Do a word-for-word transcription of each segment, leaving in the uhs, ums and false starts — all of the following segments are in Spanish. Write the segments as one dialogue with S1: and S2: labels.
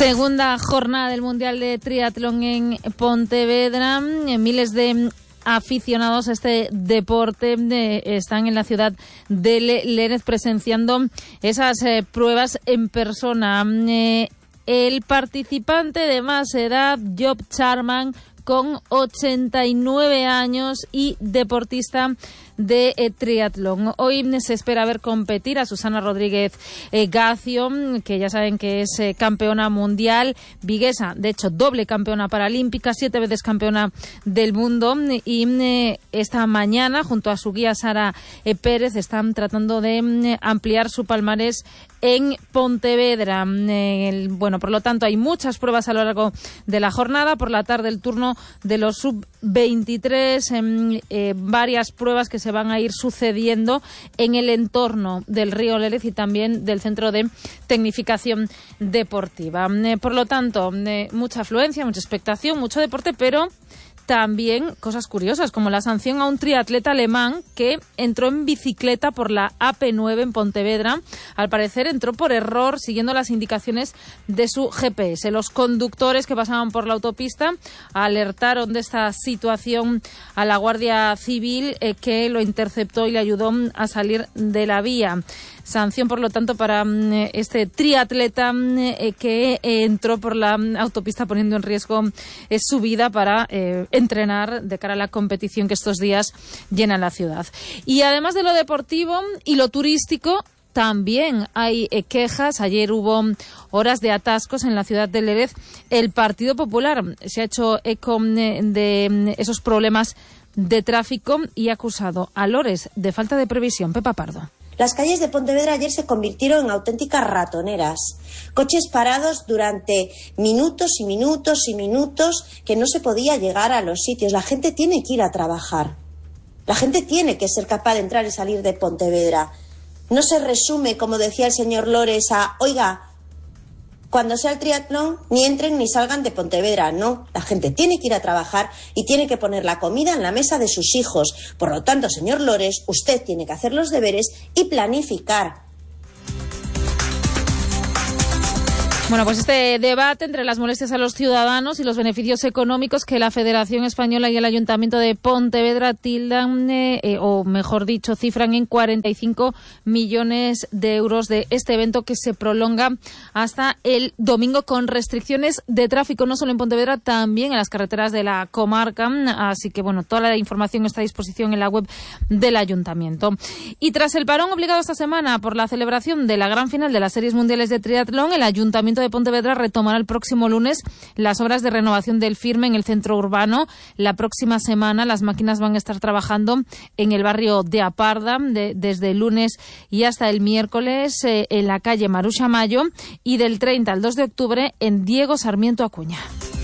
S1: Segunda jornada del Mundial de Triatlón en Pontevedra. Miles de aficionados a este deporte eh, están en la ciudad de Lérez presenciando esas eh, pruebas en persona. Eh, el participante de más edad, Job Charman, con ochenta y nueve años y deportista de eh, triatlón. Hoy se espera ver competir a Susana Rodríguez eh, Gacio, que ya saben que es eh, campeona mundial, viguesa, de hecho doble campeona paralímpica, siete veces campeona del mundo, y eh, esta mañana junto a su guía Sara eh, Pérez están tratando de eh, ampliar su palmarés en Pontevedra. Eh, el, bueno, por lo tanto hay muchas pruebas a lo largo de la jornada. Por la tarde el turno de los sub veintitrés, eh, eh, varias pruebas que se van a ir sucediendo en el entorno del río Lérez y también del Centro de Tecnificación Deportiva. Eh, por lo tanto, eh, mucha afluencia, mucha expectación, mucho deporte, pero también cosas curiosas, como la sanción a un triatleta alemán que entró en bicicleta por la A P nueve en Pontevedra. Al parecer entró por error siguiendo las indicaciones de su G P S. Los conductores que pasaban por la autopista alertaron de esta situación a la Guardia Civil, eh, que lo interceptó y le ayudó a salir de la vía. Sanción, por lo tanto, para este triatleta eh, que eh, entró por la autopista poniendo en riesgo eh, su vida para eh, entrenar de cara a la competición que estos días llena la ciudad. Y además de lo deportivo y lo turístico, también hay eh, quejas. Ayer hubo horas de atascos en la ciudad de Lérez. El Partido Popular se ha hecho eco eh, de esos problemas de tráfico y ha acusado a Lores de falta de previsión. Pepa Pardo.
S2: Las calles de Pontevedra ayer se convirtieron en auténticas ratoneras. Coches parados durante minutos y minutos y minutos que no se podía llegar a los sitios. La gente tiene que ir a trabajar. La gente tiene que ser capaz de entrar y salir de Pontevedra. No se resume, como decía el señor Lores, a, oiga, cuando sea el triatlón, ni entren ni salgan de Pontevedra. No, la gente tiene que ir a trabajar y tiene que poner la comida en la mesa de sus hijos. Por lo tanto, señor Lores, usted tiene que hacer los deberes y planificar.
S1: Bueno, pues este debate entre las molestias a los ciudadanos y los beneficios económicos que la Federación Española y el Ayuntamiento de Pontevedra tildan, eh, o mejor dicho, cifran en cuarenta y cinco millones de euros de este evento que se prolonga hasta el domingo con restricciones de tráfico, no solo en Pontevedra, también en las carreteras de la comarca. Así que, bueno, toda la información está a disposición en la web del Ayuntamiento. Y tras el parón obligado esta semana por la celebración de la gran final de las Series Mundiales de Triatlón, el Ayuntamiento de Pontevedra retomará el próximo lunes las obras de renovación del Firme en el centro urbano. La próxima semana las máquinas van a estar trabajando en el barrio de Aparda de, desde el lunes y hasta el miércoles eh, en la calle Maruxa Mayo y del treinta al dos de octubre en Diego Sarmiento Acuña.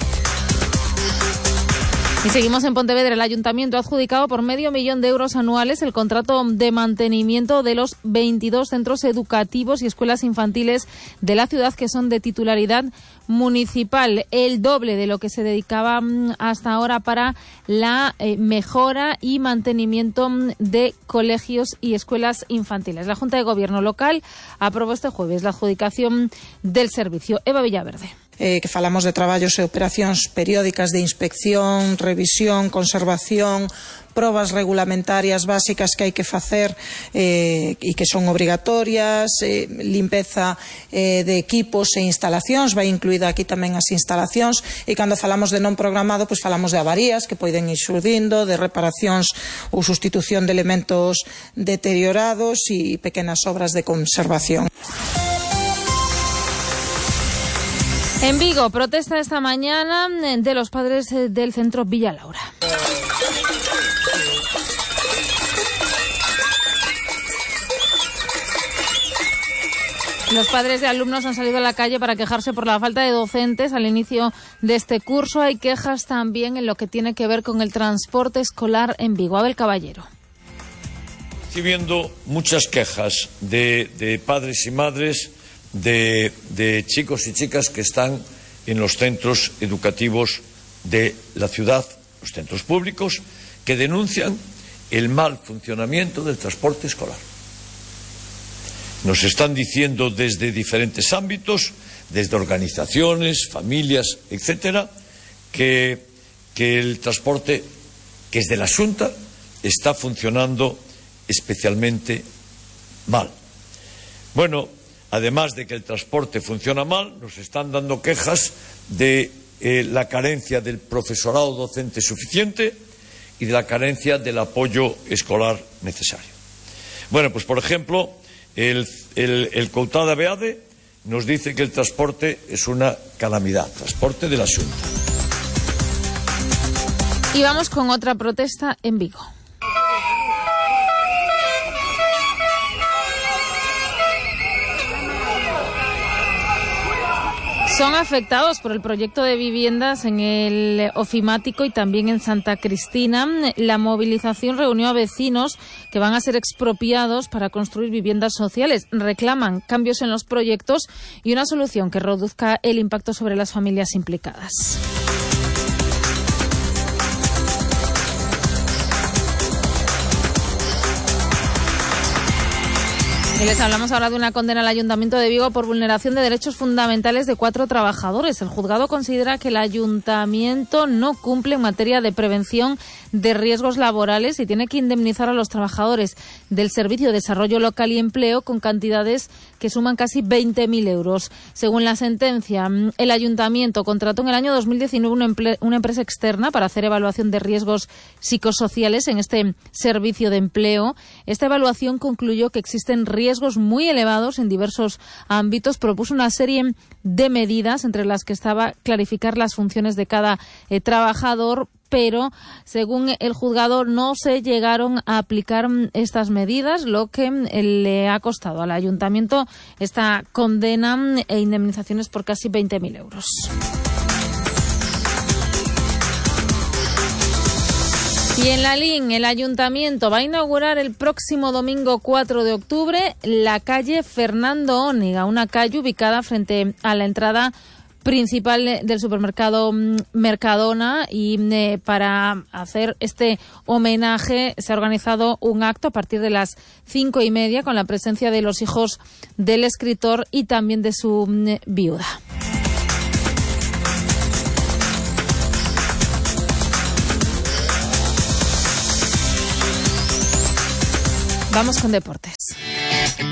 S1: Y seguimos en Pontevedra. El Ayuntamiento ha adjudicado por medio millón de euros anuales el contrato de mantenimiento de los veintidós centros educativos y escuelas infantiles de la ciudad que son de titularidad municipal, el doble de lo que se dedicaba hasta ahora para la eh, mejora y mantenimiento de colegios y escuelas infantiles. La Junta de Gobierno local aprobó este jueves la adjudicación del servicio. Eva Villaverde.
S3: Eh, que falamos de traballos e operacións periódicas de inspección, revisión, conservación, probas regulamentarias básicas que hai que facer eh, e que son obrigatorias, eh, limpeza eh, de equipos e instalacións, vai incluída aquí tamén as instalacións, e cando falamos de non programado, pois falamos de avarías que poden ir xurdindo, de reparacións ou sustitución de elementos deteriorados e pequenas obras de conservación.
S1: En Vigo, protesta esta mañana de los padres del centro Villa Laura. Los padres de alumnos han salido a la calle para quejarse por la falta de docentes al inicio de este curso. Hay quejas también en lo que tiene que ver con el transporte escolar en Vigo. Abel Caballero.
S4: Estoy viendo muchas quejas de, de padres y madres De, de chicos y chicas que están en los centros educativos de la ciudad, los centros públicos, que denuncian el mal funcionamiento del transporte escolar. Nos están diciendo desde diferentes ámbitos, desde organizaciones, familias, etcétera, que, que el transporte, que es de la Xunta, está funcionando especialmente mal. Bueno, además de que el transporte funciona mal, nos están dando quejas de eh, la carencia del profesorado docente suficiente y de la carencia del apoyo escolar necesario. Bueno, pues por ejemplo, el, el, el Coutá de Beade nos dice que el transporte es una calamidad, transporte de la Xunta.
S1: Y vamos con otra protesta en Vigo. Son afectados por el proyecto de viviendas en el Ofimático y también en Santa Cristina. La movilización reunió a vecinos que van a ser expropiados para construir viviendas sociales. Reclaman cambios en los proyectos y una solución que reduzca el impacto sobre las familias implicadas. Y les hablamos ahora de una condena al Ayuntamiento de Vigo por vulneración de derechos fundamentales de cuatro trabajadores. El juzgado considera que el Ayuntamiento no cumple en materia de prevención de riesgos laborales y tiene que indemnizar a los trabajadores del Servicio de Desarrollo Local y Empleo con cantidades que suman casi veinte mil euros. Según la sentencia, el Ayuntamiento contrató en el año dos mil diecinueve una, emple- una empresa externa para hacer evaluación de riesgos psicosociales en este servicio de empleo. Esta evaluación concluyó que existen riesgos riesgos muy elevados en diversos ámbitos. Propuso una serie de medidas, entre las que estaba clarificar las funciones de cada eh, trabajador, pero según el juzgado no se llegaron a aplicar estas medidas, lo que le ha costado al ayuntamiento esta condena e indemnizaciones por casi veinte mil euros. Y en Lalín, el Ayuntamiento va a inaugurar el próximo domingo cuatro de octubre la calle Fernando Ónega, una calle ubicada frente a la entrada principal del supermercado Mercadona, y eh, para hacer este homenaje se ha organizado un acto a partir de las cinco y media con la presencia de los hijos del escritor y también de su eh, viuda. Vamos con deportes.